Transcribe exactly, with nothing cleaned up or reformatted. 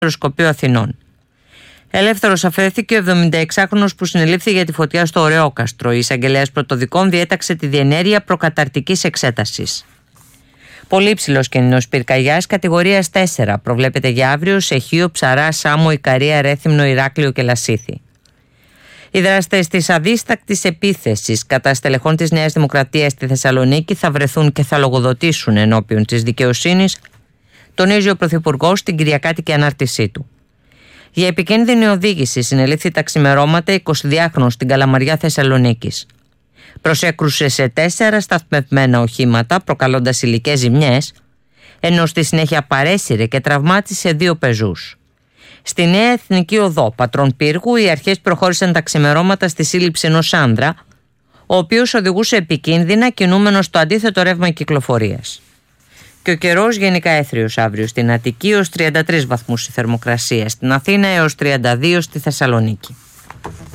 Προσκοπείο Αθηνών. Ελεύθερος αφέθηκε ο εβδομηνταεξάχρονος που συνελήφθη για τη φωτιά στο Ωρεόκαστρο. Η εισαγγελέας πρωτοδικών διέταξε τη διενέργεια προκαταρκτικής εξέτασης. Πολύ υψηλός κίνδυνος πυρκαγιάς κατηγορίας τέσσερα προβλέπεται για αύριο σε Χίο, Ψαρά, Σάμο, Ικαρία, Ρέθυμνο, Ηράκλειο και Λασίθι. Οι δράστες της αδίστακτης επίθεσης κατά στελεχών της Νέας Δημοκρατίας στη Θεσσαλονίκη θα βρεθούν και θα λογοδοτήσουν ενώπιον της δικαιοσύνης, τονίζει ο Πρωθυπουργός στην κυριακάτικη ανάρτησή του. Για επικίνδυνη οδήγηση συνελήφθη τα ξημερώματα εικοσιδυάχρονος στην Καλαμαριά Θεσσαλονίκης. Προσέκρουσε σε τέσσερα σταθμευμένα οχήματα, προκαλώντας υλικές ζημιές, ενώ στη συνέχεια παρέσυρε και τραυμάτισε δύο πεζούς. Στη Νέα Εθνική Οδό Πατρών Πύργου, οι αρχές προχώρησαν τα ξημερώματα στη σύλληψη ενός άνδρα, ο οποίος οδηγούσε επικίνδυνα κινούμενος στο αντίθετο ρεύμα κυκλοφορίας. Και ο καιρός γενικά έθριος αύριο στην Αττική ως τριάντα τρεις βαθμούς η θερμοκρασία, στην Αθήνα έως τριάντα δύο στη Θεσσαλονίκη.